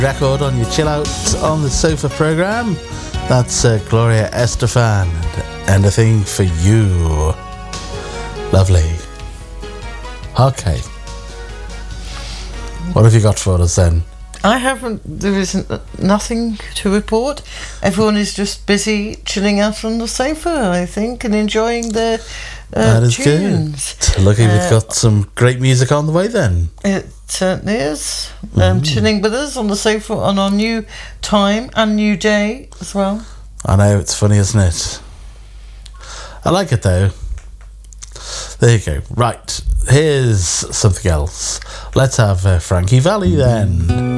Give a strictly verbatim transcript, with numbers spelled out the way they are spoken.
Record on your chill out on the sofa program. That's uh, Gloria Estefan and Anything for You. Lovely. Okay. What have you got for us then? I haven't, there isn't nothing to report. Everyone is just busy chilling out on the sofa, I think, and enjoying their uh, that is tunes. Good. Lucky uh, we've got some great music on the way then. It certainly is. Um, chilling with us on the sofa on our new time and new day as well. I know, it's funny, isn't it? I like it though. There you go. Right, here's something else. Let's have uh, Frankie Valli then.